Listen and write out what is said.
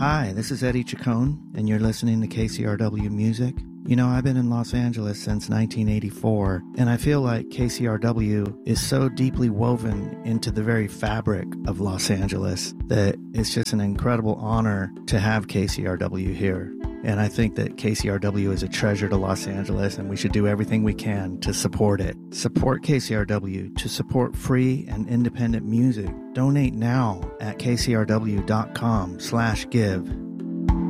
Hi, this is Eddie Chacon, and you're listening to KCRW Music. You know, I've been in Los Angeles since 1984, and I feel like KCRW is so deeply woven into the very fabric of Los Angeles that it's just an incredible honor to have KCRW here. And I think that KCRW is a treasure to Los Angeles, and we should do everything we can to support it. Support KCRW to support free and independent music. Donate now at kcrw.com/give.